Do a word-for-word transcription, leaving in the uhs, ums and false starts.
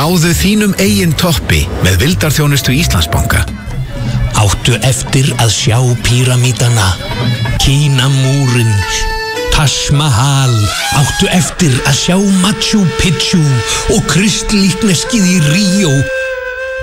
Náðu þínum eigin toppi með vildarþjónustu Íslandsbanka. Áttu eftir að sjá píramídana, Kínamúrin, Taj Mahal. Áttu eftir að sjá Machu Picchu og kristlíkneskið í Ríó.